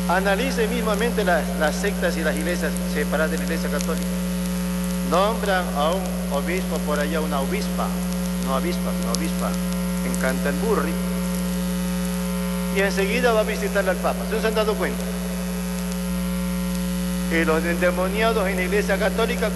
Analice mismamente las sectas y las iglesias separadas de la Iglesia Católica. Nombran a un obispo por allá, una obispa, una obispa en Canterbury, y enseguida va a visitarle al Papa. ¿Se han dado cuenta? Y los endemoniados en la Iglesia Católica